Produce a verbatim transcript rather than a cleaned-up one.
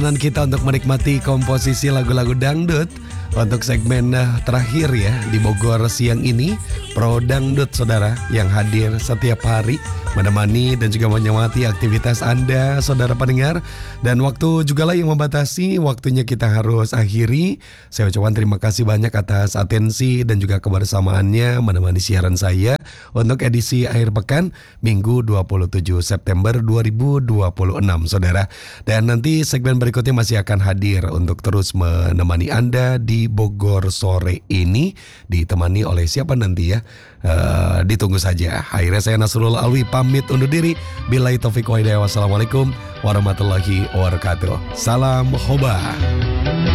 Dan kita untuk menikmati komposisi lagu-lagu dangdut untuk segmen eh, terakhir ya di Bogor siang ini. Pro Dangdut saudara yang hadir setiap hari menemani dan juga menyemangati aktivitas Anda saudara pendengar. Dan waktu juga lah yang membatasi, waktunya kita harus akhiri. Saya ucapkan terima kasih banyak atas atensi dan juga kebersamaannya menemani siaran saya untuk edisi akhir pekan Minggu dua puluh tujuh September dua ribu dua puluh enam saudara. Dan nanti segmen berikutnya masih akan hadir untuk terus menemani Anda di Bogor sore ini, ditemani oleh siapa nanti ya? Uh, ditunggu saja. Akhirnya saya Nasrul Alwi pamit undur diri. Billahi taufiq wa hidayah. Wassalamualaikum warahmatullahi wabarakatuh. Salam Hoba.